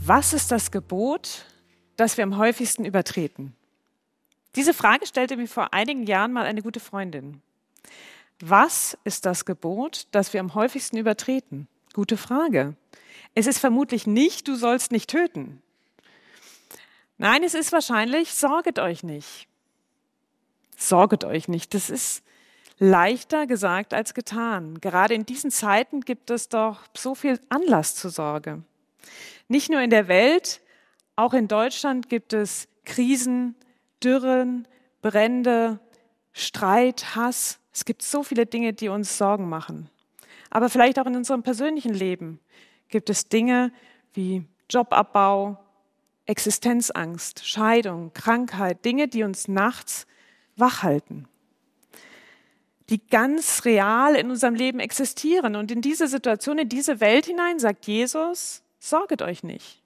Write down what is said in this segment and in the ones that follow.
Was ist das Gebot, das wir am häufigsten übertreten? Diese Frage stellte mir vor einigen Jahren mal eine gute Freundin. Was ist das Gebot, das wir am häufigsten übertreten? Gute Frage. Es ist vermutlich nicht, du sollst nicht töten. Nein, es ist wahrscheinlich, sorget euch nicht. Sorget euch nicht. Das ist leichter gesagt als getan. Gerade in diesen Zeiten gibt es doch so viel Anlass zur Sorge. Nicht nur in der Welt, auch in Deutschland gibt es Krisen, Dürren, Brände, Streit, Hass. Es gibt so viele Dinge, die uns Sorgen machen. Aber vielleicht auch in unserem persönlichen Leben gibt es Dinge wie Jobabbau, Existenzangst, Scheidung, Krankheit, Dinge, die uns nachts wach halten, die ganz real in unserem Leben existieren. Und in diese Situation, in diese Welt hinein, sagt Jesus, sorget euch nicht.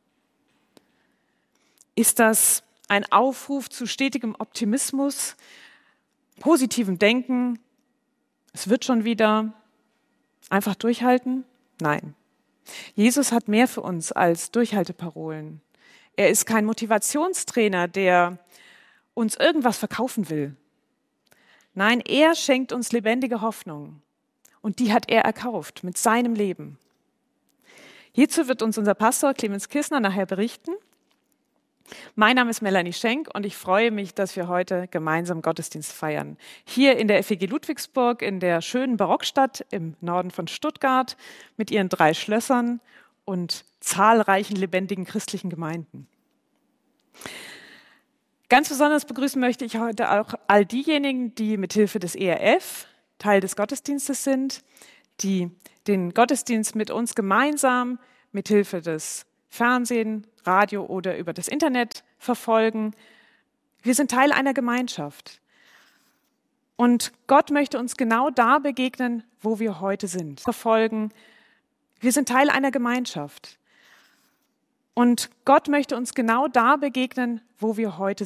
Ist das ein Aufruf zu stetigem Optimismus, positivem Denken? Es wird schon wieder, einfach durchhalten? Nein. Jesus hat mehr für uns als Durchhalteparolen. Er ist kein Motivationstrainer, der uns irgendwas verkaufen will. Nein, er schenkt uns lebendige Hoffnung. Und die hat er erkauft mit seinem Leben. Hierzu wird uns unser Pastor Clemens Kissner nachher berichten. Mein Name ist Melanie Schenk und ich freue mich, dass wir heute gemeinsam Gottesdienst feiern. Hier in der FEG Ludwigsburg, in der schönen Barockstadt im Norden von Stuttgart mit ihren 3 Schlössern und zahlreichen lebendigen christlichen Gemeinden. Ganz besonders begrüßen möchte ich heute auch all diejenigen, die mithilfe des ERF Teil des Gottesdienstes sind, die den Gottesdienst mit uns gemeinsam mithilfe des Fernsehen, Radio oder über das Internet verfolgen. Wir sind Teil einer Gemeinschaft. Und Gott möchte uns genau da begegnen, wo wir heute sind. Verfolgen. Wir sind Teil einer Gemeinschaft. Und Gott möchte uns genau da begegnen, wo wir heute sind.